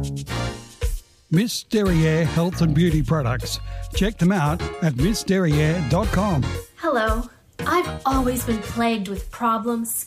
Miss Derriere Health and Beauty Products. Check them out at missderriere.com. Hello. I've always been plagued with problems,